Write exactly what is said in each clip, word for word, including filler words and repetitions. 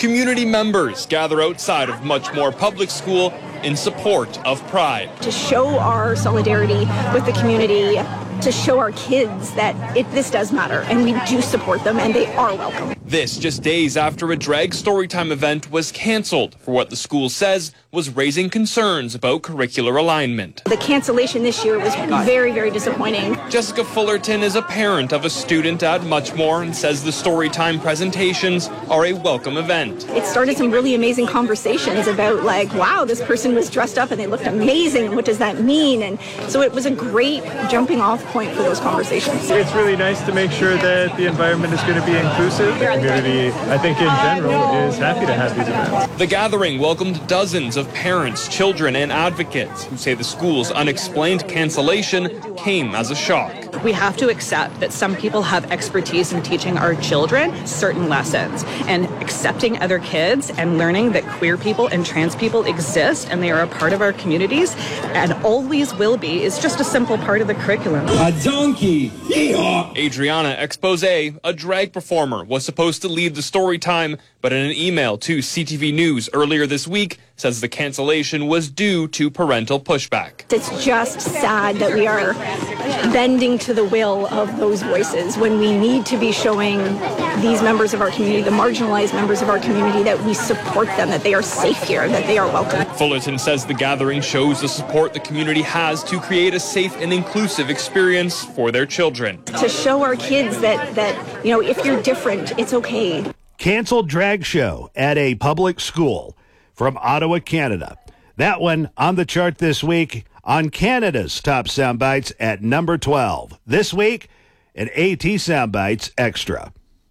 community members gather outside of Muchmore Public School in support of Pride. To show our solidarity with the community, to show our kids that it, this does matter and we do support them and they are welcome. This just days after a drag storytime event was canceled for what the school says was raising concerns about curricular alignment. The cancellation this year was very, very disappointing. Jessica Fullerton is a parent of a student at Muchmore and says the storytime presentations are a welcome event. It started some really amazing conversations about like, wow, this person was dressed up and they looked amazing. What does that mean? And so it was a great jumping off point for those conversations. It's really nice to make sure that the environment is going to be inclusive. The community, I think in general, is happy to have these events. The gathering welcomed dozens of parents, children, and advocates who say the school's unexplained cancellation came as a shock. We have to accept that some people have expertise in teaching our children certain lessons, and accepting other kids and learning that queer people and trans people exist and they are a part of our communities and always will be is just a simple part of the curriculum. A donkey! Yeehaw! Adriana Expose, a drag performer, was supposed to lead the story time, but in an email to C T V News earlier this week says the cancellation was due to parental pushback. It's just sad that we are bending to the will of those voices when we need to be showing these members of our community, the marginalized members of our community, that we support them, that they are safe here, that they are welcome. Fullerton says the gathering shows the support the community has to create a safe and inclusive experience for their children. To show our kids that, that you know, if you're different, it's okay. Canceled drag show at a public school from Ottawa, Canada. That one on the chart this week on Canada's Top Soundbites at number twelve. This week, an AT Soundbites Extra.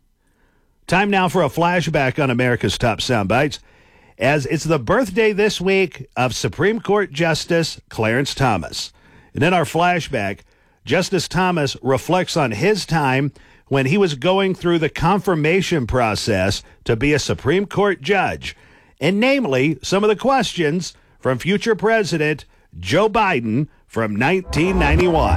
Time now for a flashback on America's Top Soundbites, as it's the birthday this week of Supreme Court Justice Clarence Thomas. And in our flashback, Justice Thomas reflects on his time when he was going through the confirmation process to be a Supreme Court judge, and namely some of the questions from future President Joe Biden from nineteen ninety-one.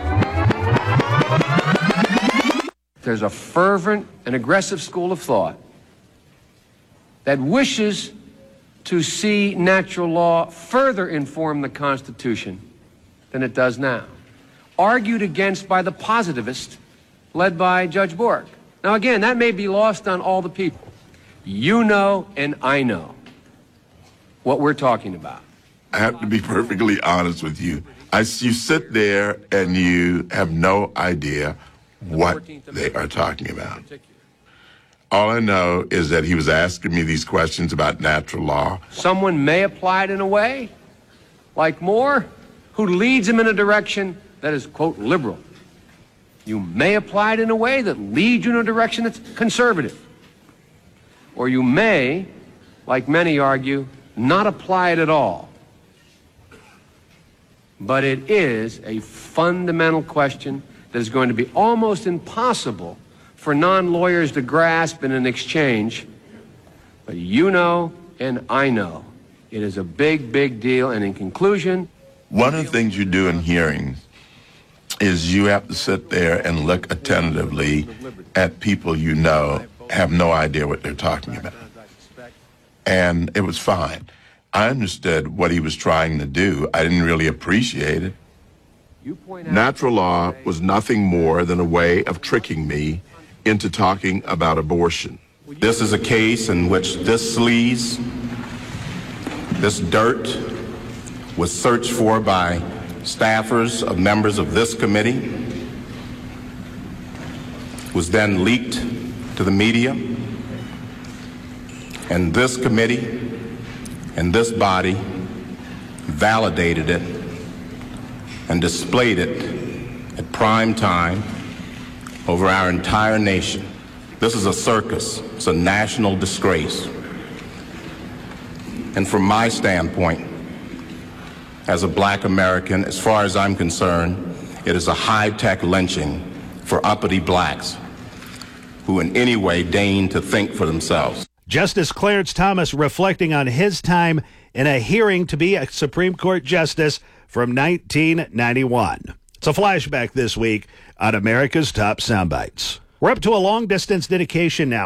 There's a fervent and aggressive school of thought that wishes to see natural law further inform the Constitution than it does now, argued against by the positivist led by Judge Bork. Now, again, that may be lost on all the people. You know and I know what we're talking about. I have to be perfectly honest with you. I, you sit there and you have no idea what they are talking about. All I know is that he was asking me these questions about natural law. Someone may apply it in a way, like Moore, who leads him in a direction that is, quote, liberal. You may apply it in a way that leads you in a direction that's conservative. Or you may, like many argue, not apply it at all. But it is a fundamental question that is going to be almost impossible for non-lawyers to grasp in an exchange. But you know and I know it is a big, big deal. And in conclusion, one of the things you do in hearings is you have to sit there and look attentively at people you know have no idea what they're talking about. And it was fine. I understood what he was trying to do. I didn't really appreciate it. Natural law was nothing more than a way of tricking me into talking about abortion. This is a case in which this sleaze, this dirt, was searched for by staffers of members of this committee, was then leaked to the media, and this committee and this body validated it and displayed it at prime time over our entire nation. This is a circus. It's a national disgrace. And from my standpoint, as a black American, as far as I'm concerned, it is a high-tech lynching for uppity blacks who in any way deign to think for themselves. Justice Clarence Thomas reflecting on his time in a hearing to be a Supreme Court justice from nineteen ninety-one. It's a flashback this week on America's Top Soundbites. We're up to a long-distance dedication now.